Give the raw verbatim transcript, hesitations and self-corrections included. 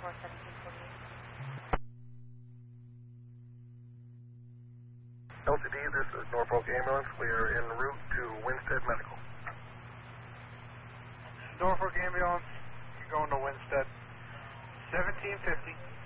four seventeen forty-eight. L C D, this is Norfolk Ambulance. We are en route to Winstead Medical. Norfolk Ambulance, you're going to Winstead. seventeen fifty.